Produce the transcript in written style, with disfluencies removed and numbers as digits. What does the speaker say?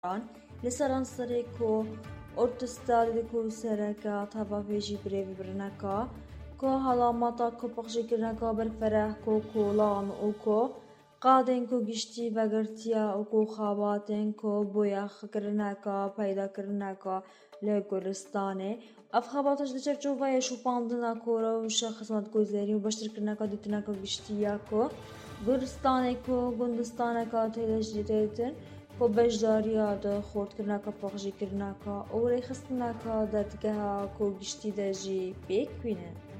لسران سرێکۆ ئۆرتستادێک و سەرەکە تەڤاڤێژی برێڤ برنەکە کۆ هەڵامەتە کۆپەخژیکردنەکە بەرفەرە کۆ کۆڵان و کۆ قادên ku giştî vegirtiya û ku xabatên ku boya xekirneka peydakirineka li Goristanê. Ev xebata ji çerçoveyê şopandina kora û xizmetgûzarî û beşdarkirineka dîtineka giştî ya ku Goristanê ku gundistaneka tê de jî têtin ku beşdariya di xortkirineka pexjîkirineka û rêxistineka derdgeha ku giştî de jî pêk bînin.